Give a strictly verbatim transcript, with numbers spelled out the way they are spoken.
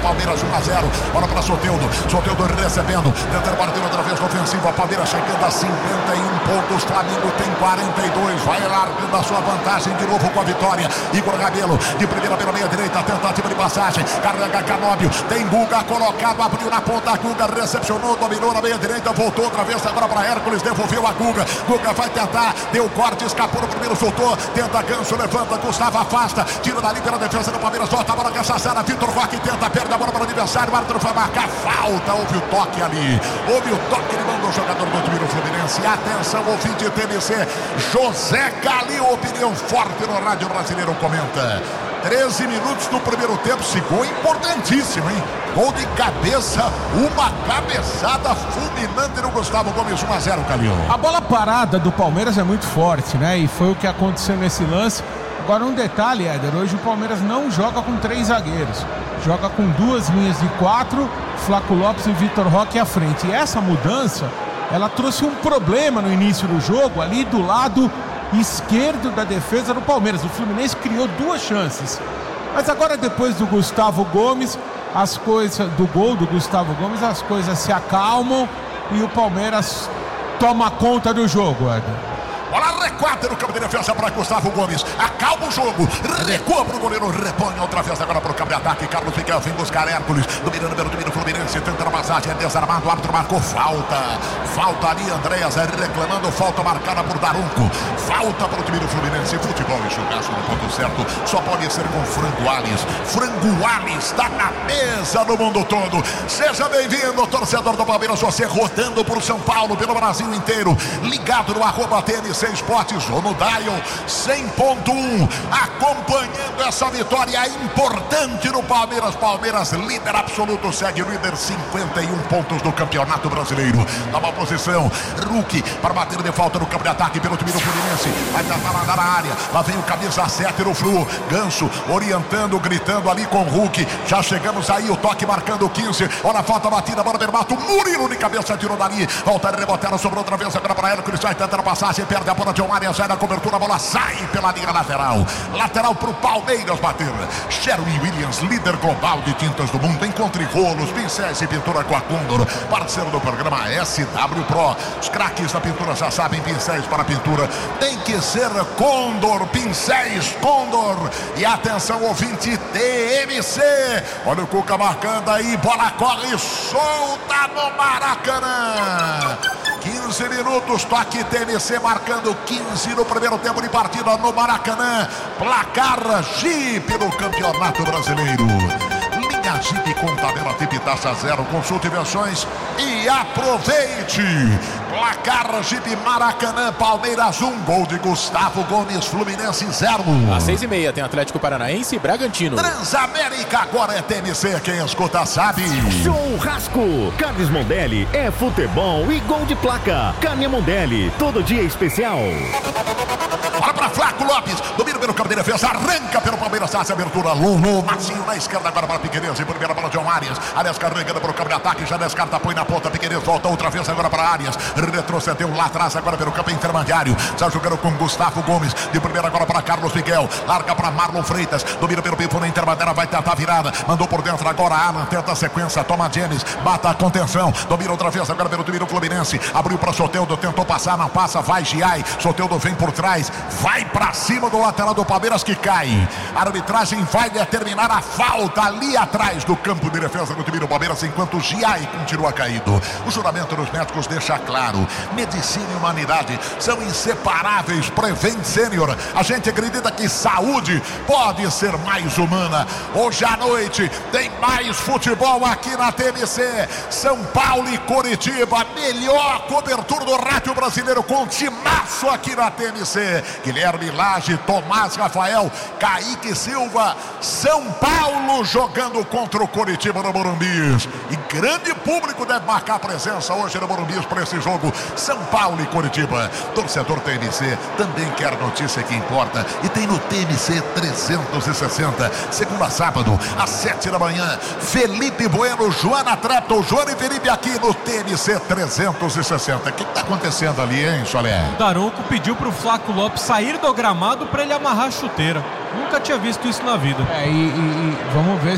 Palmeiras um a zero. Bola para Soteldo. Soteldo recebendo. Tentando partir outra vez na ofensiva. Palmeiras chegando a cinquenta e um pontos. Flamengo tem quarenta e dois. Vai largando a sua vantagem de novo com a vitória. Igor Rabelo de primeira pela meia direita. Tentativa de passagem. Carrega Canóbio. Tem Guga colocado. Abriu na ponta. Guga recepcionou. Dominou na meia direita. Voltou outra vez agora para Hércules. Devolveu a Guga. Guga vai tentar. Deu corte. Escapou no primeiro. Soltou. Tenta Ganso. Levanta. Gustavo afasta. Tira dali pela defesa do Palmeiras. Volta a bola com essa Sara. Vitor Roque tenta. Perde a bola para o adversário. O árbitro vai marcar falta. Houve o toque ali. Houve o toque. Ele mandou o jogador do time do Fluminense. Atenção, ouvinte T M C. José Calil. Opinião forte no Rádio Brasileiro. Comenta. treze minutos do primeiro tempo. Esse gol é importantíssimo, hein? Gol de cabeça. Uma cabeçada fulminante no Gustavo Gomes. um a zero, Calil. A bola parada do Palmeiras é muito forte, né? E foi o que aconteceu nesse lance. Agora um detalhe, Éder, hoje o Palmeiras não joga com três zagueiros, joga com duas linhas de quatro, Flaco Lopes e Vitor Roque à frente. E essa mudança, ela trouxe um problema no início do jogo, ali do lado esquerdo da defesa do Palmeiras. O Fluminense criou duas chances, mas agora depois do Gustavo Gomes, as coisas, do gol do Gustavo Gomes, as coisas se acalmam e o Palmeiras toma conta do jogo, Éder. Bola recuada no campo de defesa para Gustavo Gomes. Acalma o jogo. Recua para o goleiro. Repõe outra vez agora para o campo de ataque. Carlos Miguel vem buscar Hércules. Domina o número do Fluminense. Tentando a passagem. É desarmado. O árbitro marcou falta. Falta ali, Andréas reclamando. Falta marcada por Daronco. Falta para o time do Fluminense. Futebol e churrasco no ponto certo. Só pode ser com Frango Alves. Frango Alves está na mesa no mundo todo. Seja bem-vindo, torcedor do Palmeiras. Você rodando por São Paulo, pelo Brasil inteiro. Ligado no arroba T M C Esportes ou no Dial cem ponto um, acompanhando essa vitória importante no Palmeiras. Palmeiras líder absoluto, segue líder, cinquenta e um pontos do Campeonato Brasileiro. Nova posição, Hulk para bater de falta no campo de ataque pelo time do Fluminense. Vai tentar mandar na área, lá vem o camisa sete no Flu. Ganso orientando, gritando ali com o Hulk. Já chegamos aí, o toque marcando quinze. Olha a falta batida, bola Bermato. Murilo de cabeça tirou dali. Volta a rebotar, sobrou outra vez agora para Hércules. Vai tentando a passagem, perde a bola de Omária, sai da cobertura, a bola sai pela linha lateral. Lateral para o Palmeiras bater. Sherwin Williams, líder global de tintas do mundo. Encontre rolos, pincéis e pintura com a Condor. Parceiro do programa S W Pro. Os craques da pintura já sabem, pincéis para pintura tem que ser Condor. Pincéis Condor. E atenção, ouvinte T M C. Olha o Cuca marcando aí. Bola corre solta no Maracanã. quinze minutos, toque T M C marcando quinze no primeiro tempo de partida no Maracanã. Placar Jeep no Campeonato Brasileiro. Linha Jeep com tabela Tip taxa zero. Consulte versões e aproveite. Placar Jeep Maracanã, Palmeiras um, gol de Gustavo Gomes, Fluminense zero. Às seis e meia tem Atlético Paranaense e Bragantino. Transamérica agora é T M C, quem escuta sabe. Churrasco, Carnes Mondelli é futebol e gol de placa. Carne Mondelli, todo dia especial. Olha para Flaco Lopes, domina pelo campo de defesa, arranca pelo Palmeiras, faz a abertura, Lulu, Marcinho na esquerda agora para Piqueires, em primeira bola de Arias, Arias carregando pelo campo de ataque, já descarta, põe na ponta, Piqueires volta outra vez agora para Arias, retrocedeu lá atrás agora pelo campo intermediário, está jogando com Gustavo Gomes, de primeira agora para Carlos Miguel, larga para Marlon Freitas, domina pelo pifo na intermediária, vai tentar a virada, mandou por dentro agora Alan, tenta a sequência, toma James, bata a contenção, domina outra vez agora pelo time do Fluminense, abriu para Soteldo, tentou passar, não passa, vai Giai, Soteldo vem por trás, vai para cima do lateral do Palmeiras que cai. A arbitragem vai determinar a falta ali atrás do campo de defesa do time do Palmeiras, enquanto o Giai continua caído. O juramento dos médicos deixa claro: medicina e humanidade são inseparáveis. Prevent Sênior, a gente acredita que saúde pode ser mais humana. Hoje à noite tem mais futebol aqui na T M C. São Paulo e Coritiba, melhor cobertura do rádio brasileiro com timaço aqui na T M C. Guilherme Lage, Tomás Rafael, Kaique Silva, São Paulo jogando contra o Coritiba no Morumbi. E grande público deve marcar presença hoje no Morumbi para esse jogo. São Paulo e Coritiba. Torcedor T M C também quer notícia que importa. E tem no T M C trezentos e sessenta, segunda a sábado, às sete da manhã. Felipe Bueno, Joana Trepton, Joana e Felipe aqui no T M C trezentos e sessenta. O que está acontecendo ali, hein, Solé? O Daronco pediu pro Flaco Lopes sair do gramado para ele amarrar a chuteira. Nunca tinha visto isso na vida. É, e, e, e vamos ver